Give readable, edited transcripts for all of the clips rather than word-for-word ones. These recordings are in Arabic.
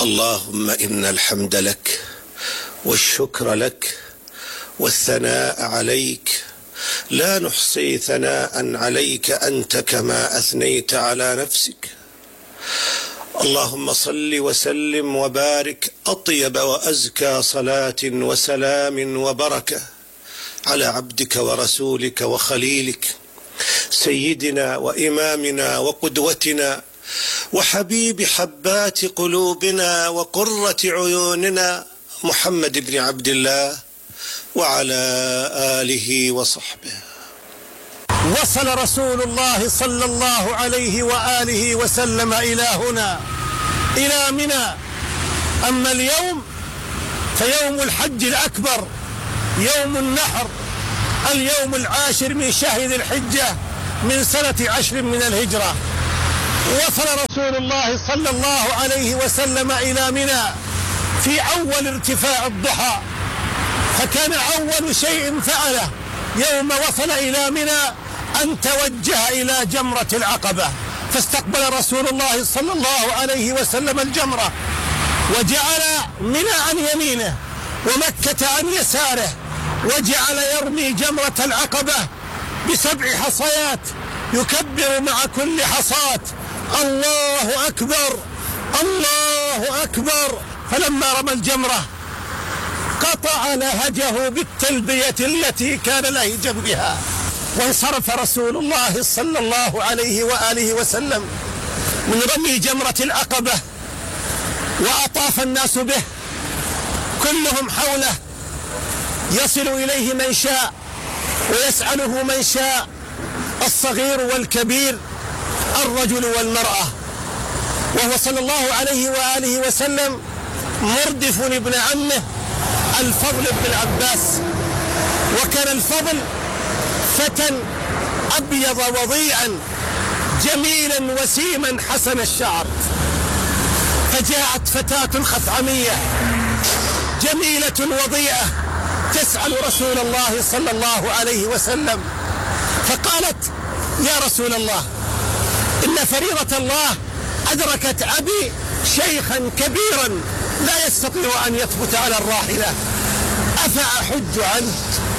اللهم إن الحمد لك والشكر لك والثناء عليك، لا نحصي ثناء عليك أنت كما أثنيت على نفسك. اللهم صل وسلم وبارك أطيب وأزكى صلاة وسلام وبركة على عبدك ورسولك وخليلك سيدنا وإمامنا وقدوتنا وحبيب حبات قلوبنا وقرة عيوننا محمد بن عبد الله وعلى آله وصحبه. وصل رسول الله صلى الله عليه وآله وسلم إلى هنا، إلى منى. أما اليوم فيوم الحج الأكبر، يوم النحر، اليوم 10 من شهر ذي الحجة من سنة 10 من الهجرة. وصل رسول الله صلى الله عليه وسلم إلى منى في أول ارتفاع الضحى، فكان أول شيء فعله يوم وصل إلى منى أن توجه إلى جمرة العقبة، فاستقبل رسول الله صلى الله عليه وسلم الجمرة، وجعل منى عن يمينه ومكة عن يساره، وجعل يرمي جمرة العقبة ب7 حصيات، يكبر مع كل حصاة الله أكبر الله أكبر. فلما رمى الجمرة قطع لهجه بالتلبية التي كان لهجا بها، وانصرف رسول الله صلى الله عليه وآله وسلم من رمي جمرة العقبة، وأطاف الناس به كلهم حوله، يصل إليه من شاء ويسأله من شاء، الصغير والكبير، الرجل والمرأة، وهو صلى الله عليه وآله وسلم مردف ابن عمه الفضل بن العباس. وكان الفضل فتى أبيض وضيعا جميلا وسيما حسن الشعر، فجاءت فتاة خثعمية جميلة وضيئة تسأل رسول الله صلى الله عليه وسلم، فقالت: يا رسول الله، إن فريضة الله أدركت أبي شيخا كبيرا لا يستطيع أن يثبت على الراحلة، أفأحج عنه؟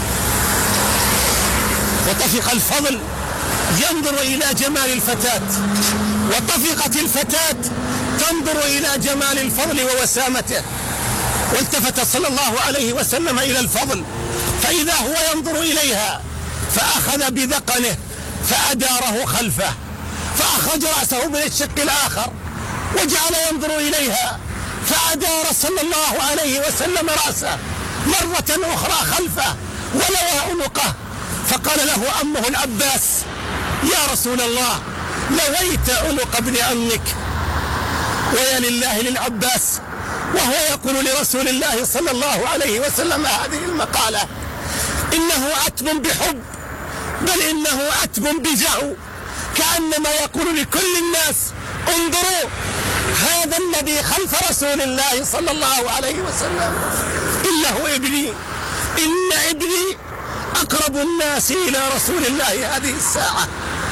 وطفق الفضل ينظر إلى جمال الفتاة، وطفقت الفتاة تنظر إلى جمال الفضل ووسامته، والتفت صلى الله عليه وسلم إلى الفضل فإذا هو ينظر إليها، فأخذ بذقنه فأداره خلفه، فأخرج رأسه من الشق الآخر وجعل ينظر إليها، فأدار صلى الله عليه وسلم رأسه مرة أخرى خلفه ولوى عنقه، فقال له عمه العباس: يا رسول الله، لويت عنق ابن عمك. ويا لله للعباس وهو يقول لرسول الله صلى الله عليه وسلم هذه المقالة: إنه عتب بحب، بل إنه عتب بجهو، كأنما يقول لكل الناس: انظروا هذا الذي خلف رسول الله صلى الله عليه وسلم، إنه ابني، إن ابني أقرب الناس إلى رسول الله هذه الساعة.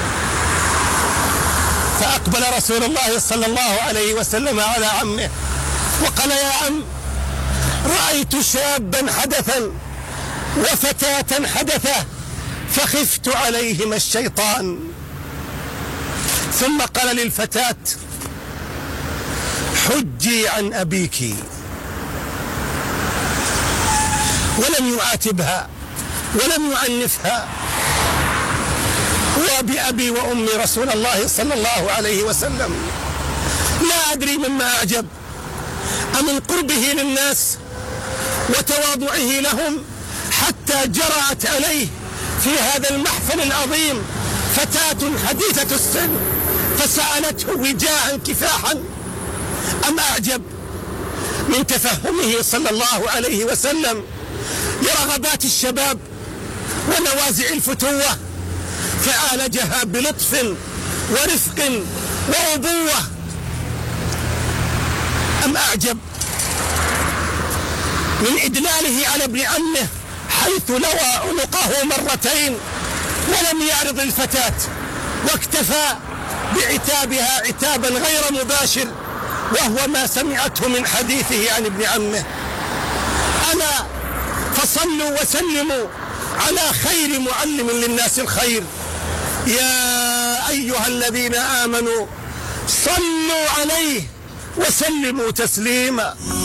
فأقبل رسول الله صلى الله عليه وسلم على عمه وقال: يا عم، رأيت شابا حدثا وفتاة حدثة فخفت عليهما الشيطان. ثم قال للفتاة: حجي عن أبيك، ولم يعاتبها ولم يعنفها. وبأبي وأمي رسول الله صلى الله عليه وسلم لا أدري مما أعجب، أمن قربه للناس وتواضعه لهم، حتى جرأت عليه في هذا المحفل العظيم فتاة حديثة السن فسألته وجاها كفاحا، أم أعجب من تفهمه صلى الله عليه وسلم لرغبات الشباب ونوازع الفتوة، فعالجها بلطف ورفق وأبوة. أم أعجب من إدلاله على ابن عمه حيث لوى عنقه مرتين ولم يعرض الفتاة، واكتفى بعتابها عتابا غير مباشر وهو ما سمعته من حديثه عن ابن عمه. ألا فصلوا وسلموا على خير معلم للناس الخير. يا أيها الذين آمنوا صلوا عليه وسلموا تسليما.